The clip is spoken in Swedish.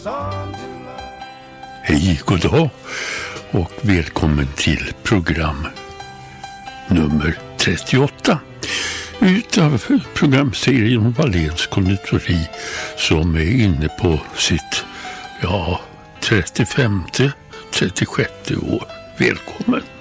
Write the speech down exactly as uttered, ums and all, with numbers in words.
Hej, god dag och välkommen till program nummer trettioåtta utav programserien Wahléns konditori som är inne på sitt ja, trettiofemte, trettiosjätte år. Välkommen!